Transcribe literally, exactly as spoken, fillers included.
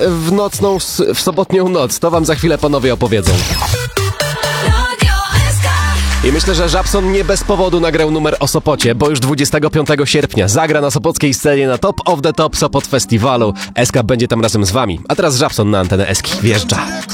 w nocną, w sobotnią noc. To wam za chwilę panowie opowiedzą. I myślę, że Żabson nie bez powodu nagrał numer o Sopocie, bo już dwudziestego piątego sierpnia zagra na sopockiej scenie na Top of the Top Sopot Festiwalu. S K będzie tam razem z wami. A teraz Żabson na antenę Eski wjeżdża.